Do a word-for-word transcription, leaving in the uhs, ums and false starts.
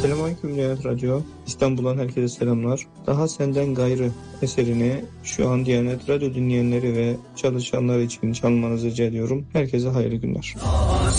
Selamünaleyküm Diyanet Radyo. İstanbul'dan herkese selamlar. Daha Senden Gayrı eserini şu an Diyanet Radyo dinleyenleri ve çalışanlar için çalmanızı rica ediyorum. Herkese hayırlı günler.